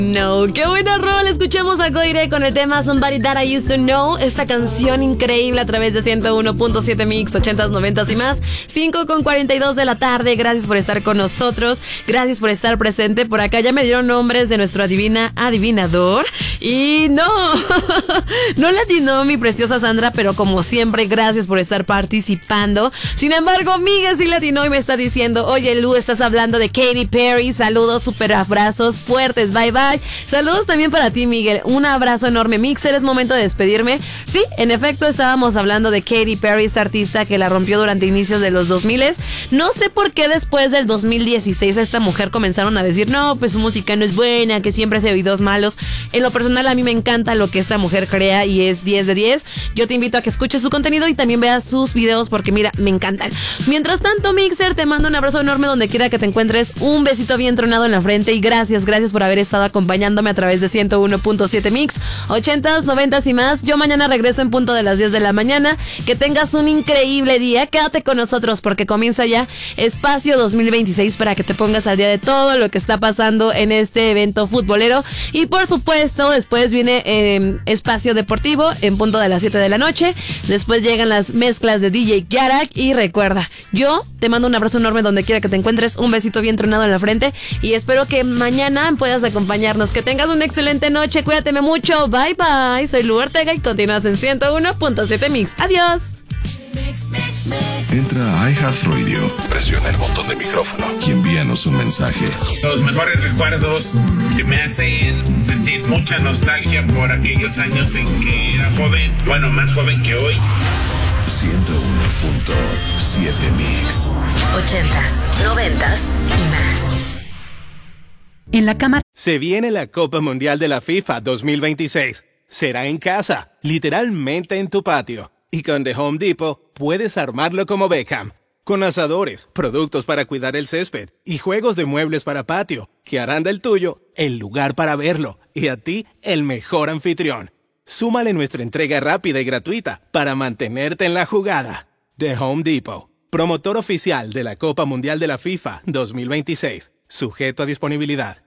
No, qué buena rol. Escuchemos a Koire con el tema Somebody That I Used to Know. Esta canción increíble a través de 101.7 Mix, 80s, 90s y más. 5:42 de la tarde. Gracias por estar con nosotros. Gracias por estar presente. Por acá ya me dieron nombres de nuestro adivinador. Y no, no la atinó mi preciosa Sandra, pero como siempre, gracias por estar participando. Sin embargo, Miguel sí la atinó y me está diciendo: oye, Lu, estás hablando de Katy Perry. Saludos, super abrazos fuertes. Bye, bye. Saludos también para ti, Miguel. Un abrazo enorme, Mixer. Es momento de despedirme. Sí, en efecto, estábamos hablando de Katy Perry, esta artista que la rompió durante inicios de los 2000. No sé por qué después del 2016 a esta mujer comenzaron a decir: no, pues su música no es buena, que siempre hace videos malos. En lo personal, a mí me encanta lo que esta mujer crea y es 10 de 10. Yo te invito a que escuches su contenido y también veas sus videos porque, mira, me encantan. Mientras tanto, Mixer, te mando un abrazo enorme donde quiera que te encuentres. Un besito bien tronado en la frente y gracias por haber estado acompañándome a través de 101.7 Mix, 80s, 90s y más. Yo mañana regreso en punto de las 10 de la mañana. Que tengas un increíble día. Quédate con nosotros porque comienza ya Espacio 2026 para que te pongas al día de todo lo que está pasando en este evento futbolero. Y por supuesto, después viene Espacio Deportivo en punto de las 7 de la noche. Después llegan las mezclas de DJ Yarak. Y recuerda, yo te mando un abrazo enorme donde quiera que te encuentres. Un besito bien tronado en la frente. Y espero que mañana puedas acompañarnos. Que tengas una excelente noche. Cuídate mucho. Bye bye. Soy Lu Ortega y continúas en 101.7 Mix. Adiós. Entra a iHeartRadio, presiona el botón de micrófono y envíanos un mensaje. Los mejores recuerdos que me hacen sentir mucha nostalgia por aquellos años en que era joven, bueno, más joven que hoy. 101.7 Mix. 80s, 90s y más. En la cama. Se viene la Copa Mundial de la FIFA 2026. Será en casa, literalmente en tu patio. Y con The Home Depot puedes armarlo como Beckham. Con asadores, productos para cuidar el césped y juegos de muebles para patio, que harán del tuyo el lugar para verlo y a ti el mejor anfitrión. Súmale nuestra entrega rápida y gratuita para mantenerte en la jugada. The Home Depot, promotor oficial de la Copa Mundial de la FIFA 2026. Sujeto a disponibilidad.